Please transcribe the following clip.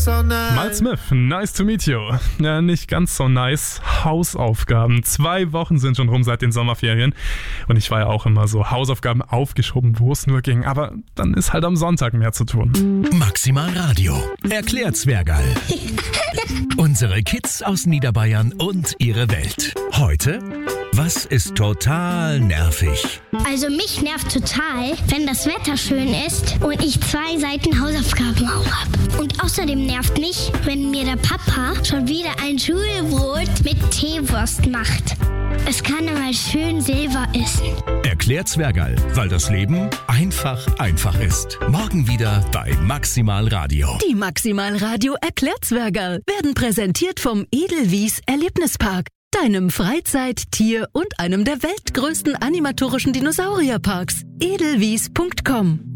so nice. Miles Smith, nice to meet you. Ja, nicht ganz so nice. Hausaufgaben. 2 Wochen sind schon rum seit den Sommerferien. Und ich war ja auch immer so Hausaufgaben aufgeschoben, wo es nur ging. Aber dann ist halt am Sonntag mehr zu tun. Maximal Radio. Erklärt Zwergal. Unsere Kids aus Niederbayern und ihre Welt. Heute, was ist total nervig? Also mich nervt total, wenn das Wetter schön ist und ich 2 Seiten Hausaufgaben auch habe. Und außerdem nervt mich, wenn mir der Papa schon wieder ein Schulbrot mit Teewurst macht. Es kann mal schön Silber essen. Erklärt Zwergal, weil das Leben einfach ist. Morgen wieder bei Maximal Radio. Die Maximal Radio Erklärt Zwergal werden präsentiert vom Edelwies Erlebnispark. Deinem Freizeit-, Tier- und einem der weltgrößten animatorischen Dinosaurierparks. edelwies.com